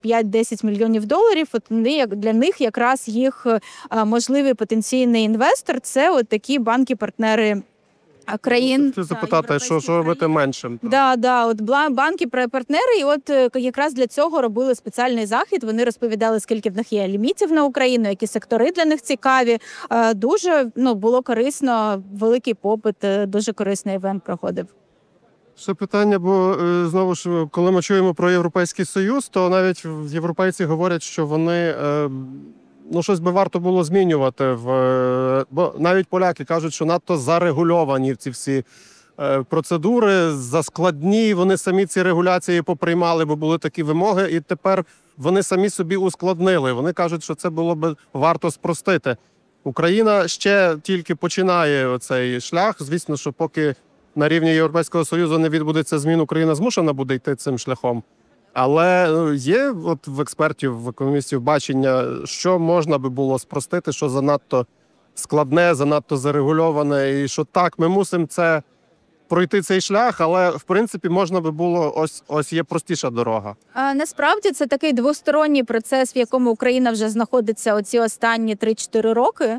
5-10 мільйонів доларів, от для них якраз їх можливий потенційний інвестор – це от такі банки-партнери країн. Ти запитати, що робити меншим. От банки-партнери, і от якраз для цього робили спеціальний захід. Вони розповідали, скільки в них є лімітів на Україну, які сектори для них цікаві. Дуже було корисно, великий попит, дуже корисний івент проходив. Ще питання, бо знову ж, коли ми чуємо про Європейський Союз, то навіть європейці говорять, що вони щось би варто було змінювати. Бо навіть поляки кажуть, що надто зарегульовані ці всі процедури, заскладні, вони самі ці регуляції поприймали, бо були такі вимоги, і тепер вони самі собі ускладнили. Вони кажуть, що це було б варто спростити. Україна ще тільки починає цей шлях. Звісно, що поки на рівні Європейського Союзу не відбудеться змін, Україна змушена буде йти цим шляхом. Але є от в експертів, в економістів бачення, що можна би було спростити, що занадто складне, занадто зарегульоване, і що так, ми мусимо пройти цей шлях, але, в принципі, можна би було, ось є простіша дорога. Насправді, це такий двосторонній процес, в якому Україна вже знаходиться оці останні 3-4 роки.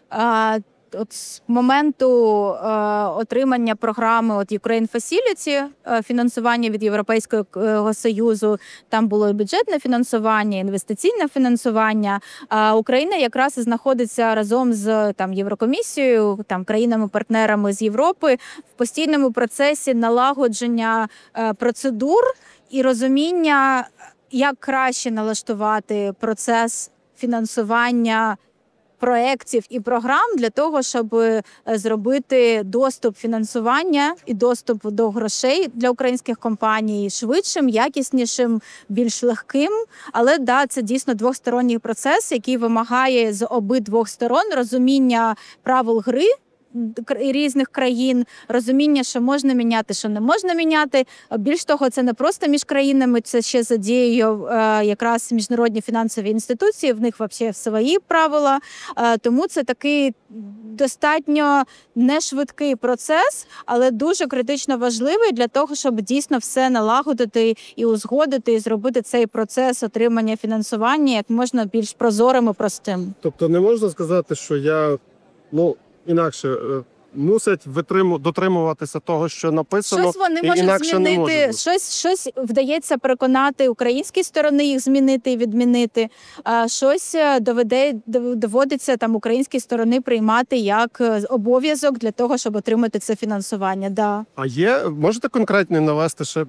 От з моменту отримання програми Ukraine Facility, фінансування від Європейського Союзу, там було і бюджетне фінансування, інвестиційне фінансування. Україна якраз і знаходиться разом з Єврокомісією, країнами-партнерами з Європи в постійному процесі налагодження процедур і розуміння, як краще налаштувати процес фінансування проєктів і програм для того, щоб зробити доступ фінансування і доступ до грошей для українських компаній швидшим, якіснішим, більш легким. Але це дійсно двосторонній процес, який вимагає з обидвох сторон розуміння правил гри різних країн, розуміння, що можна міняти, що не можна міняти. Більш того, це не просто між країнами, це ще задіює якраз міжнародні фінансові інституції, в них взагалі свої правила. Тому це такий достатньо нешвидкий процес, але дуже критично важливий для того, щоб дійсно все налагодити і узгодити, і зробити цей процес отримання фінансування як можна більш прозорим і простим. Тобто не можна сказати, що інакше мусять дотримуватися того, що написано, щось вони можуть змінити, щось вдається переконати українській сторони їх змінити і відмінити, щось доводиться українській сторони приймати як обов'язок для того, щоб отримати це фінансування. А можете конкретно навести ще,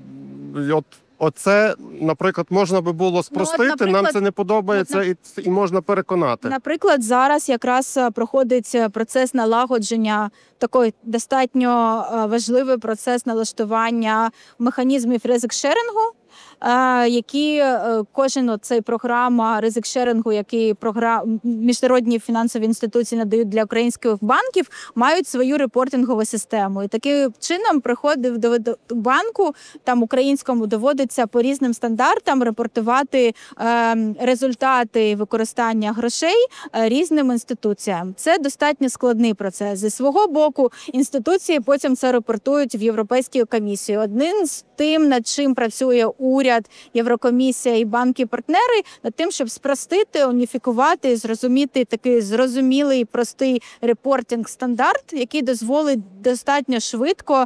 оце, наприклад, можна би було спростити, нам це не подобається і можна переконати. Наприклад, зараз якраз проходить процес налагодження, такий достатньо важливий процес налаштування механізмів ризик-шерінгу, які кожен цей програма ризик-шерінгу, які міжнародні фінансові інституції надають для українських банків, мають свою репортингову систему. І таким чином приходить до банку, українському доводиться по різним стандартам репортувати результати використання грошей різним інституціям. Це достатньо складний процес. Зі свого боку, інституції потім це репортують в Європейській комісії. Одним з тим, над чим працює уряд, Єврокомісія і банки-партнери, над тим, щоб спростити, уніфікувати і зрозуміти такий зрозумілий, простий репортинг-стандарт, який дозволить достатньо швидко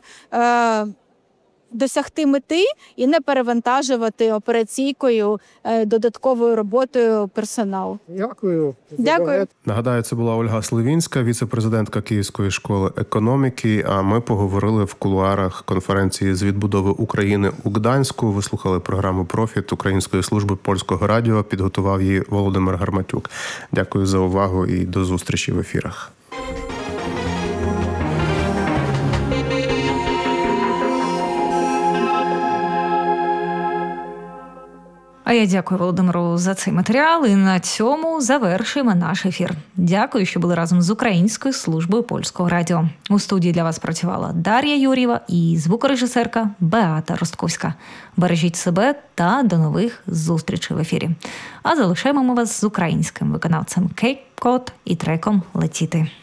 досягти мети і Дякую. операційкою, додатковою роботою персоналу. Дякую. Нагадаю, це була Ольга Сливінська, віце-президентка Київської школи економіки, а ми поговорили в кулуарах конференції з відбудови України у Гданську. Ви слухали програму «Профіт» Української служби польського радіо. Підготував її Володимир Гарматюк. Дякую за увагу і до зустрічі в ефірах. А я дякую Володимиру за цей матеріал і на цьому завершуємо наш ефір. Дякую, що були разом з Українською службою польського радіо. У студії для вас працювала Дар'я Юр'єва і звукорежисерка Беата Ростковська. Бережіть себе та до нових зустрічей в ефірі. А залишаємо ми вас з українським виконавцем Кейп Кот і треком «Летіти».